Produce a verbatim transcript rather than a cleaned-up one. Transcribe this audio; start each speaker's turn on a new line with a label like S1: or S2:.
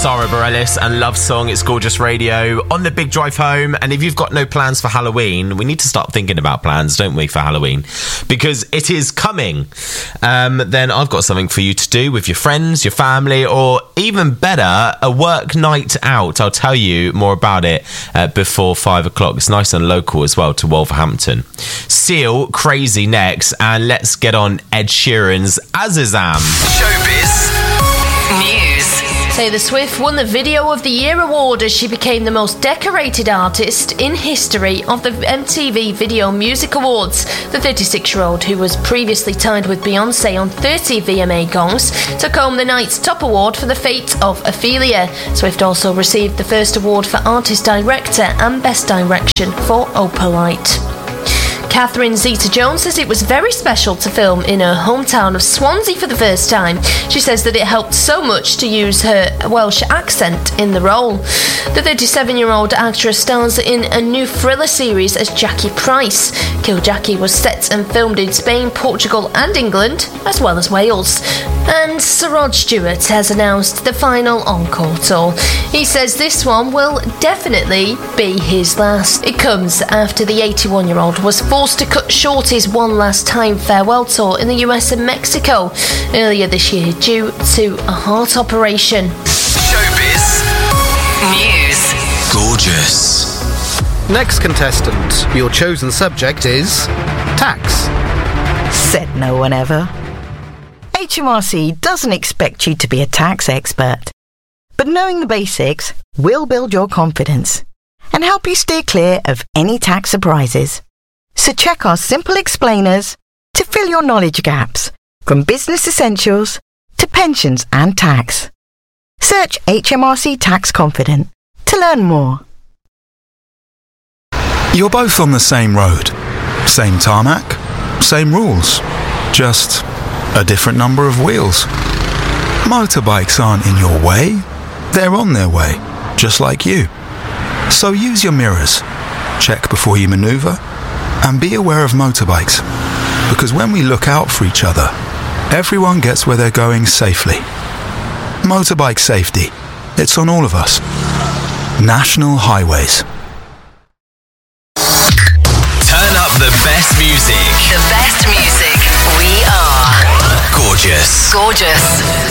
S1: Sara Bareilles and Love Song. It's Gorgeous Radio on the big drive home. And if you've got no plans for Halloween, we need to start thinking about plans, don't we, for Halloween? Because it is coming. Um, then I've got something for you to do with your friends, your family, or even better, a work night out. I'll tell you more about it uh, before five o'clock. It's nice and local as well to Wolverhampton. Seal, Crazy next, and let's get on Ed Sheeran's Azazam.
S2: Showbiz News.
S3: Taylor Swift won the Video of the Year award as she became the most decorated artist in history of the M T V Video Music Awards. The thirty-six-year-old, who was previously tied with Beyoncé on thirty V M A gongs, took home the night's top award for The Fate of Ophelia. Swift also received the first award for Artist Director and Best Direction for Opalite. Catherine Zeta-Jones says it was very special to film in her hometown of Swansea for the first time. She says that it helped so much to use her Welsh accent in the role. The thirty-seven-year-old actress stars in a new thriller series as Jackie Price. Kill Jackie was set and filmed in Spain, Portugal and England, as well as Wales. And Sir Rod Stewart has announced the final encore tour. He says this one will definitely be his last. It comes after the eighty-one-year-old was forced to cut short his one last time farewell tour in the U S and Mexico earlier this year due to a heart operation.
S2: Showbiz News.
S4: Gorgeous.
S5: Next contestant, your chosen subject is tax.
S6: Said no one ever. H M R C doesn't expect you to be a tax expert, but knowing the basics will build your confidence and help you steer clear of any tax surprises. So check our simple explainers to fill your knowledge gaps, from business essentials to pensions and tax. Search H M R C Tax Confident to learn more.
S4: You're both on the same road, same tarmac, same rules, just a different number of wheels. Motorbikes aren't in your way, they're on their way, just like you. So use your mirrors, check before you manoeuvre, and be aware of motorbikes, because when we look out for each other, everyone gets where they're going safely. Motorbike safety, it's on all of us. National Highways.
S2: Turn up the best music.
S7: The best music. We are
S2: Gorgeous.
S7: Gorgeous.